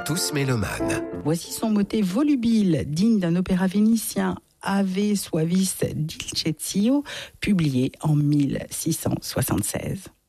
tous mélomanes. Voici son motet volubile, digne d'un opéra vénitien, Ave suavis dulcetio, publié en 1676.